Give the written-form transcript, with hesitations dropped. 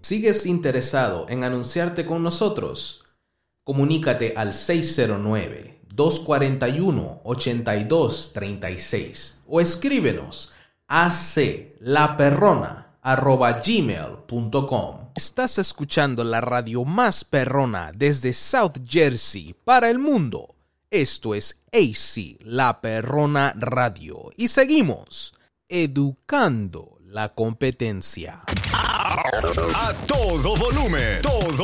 ¿Sigues interesado en anunciarte con nosotros? Comunícate al 609-241-8236 o escríbenos a aclaperrona@gmail.com. Estás escuchando la radio más perrona desde South Jersey para el mundo. Esto es AC La Perrona Radio y seguimos educando la competencia. A todo volumen, todo